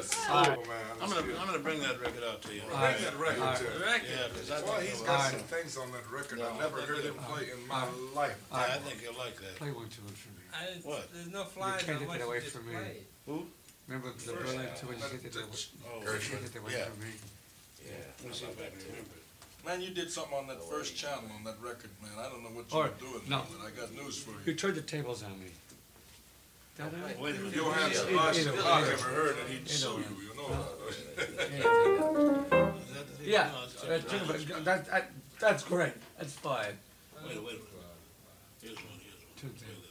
Alright. I'm gonna bring that record out to you. Alright. Bring that record Alright. to The him. record? Yeah, because I Boy, think he's you'll got like some it. things on that record No, I never I think heard him you'll- play in my life. Yeah, I think you'll like that. Play one tune for me. What? There's no You flies can't on take what it you away just from me. played. Who? Remember the Berlin tune when you hit it away? Oh, You Gershwin. hit it away Yeah. from me. Let me see if I can remember it. Man, you did something on that first channel on that record, man. I don't know what you Or- were doing, no. but I got news for You you. turned the tables on me. That it? Wait a minute. Johann Either- Sebastian either- Bach either- ever heard it, he'd either sue one. you, you know that. Is that the- Yeah, no, it's- that's great. That's fine. Wait a minute. Here's one. Two things.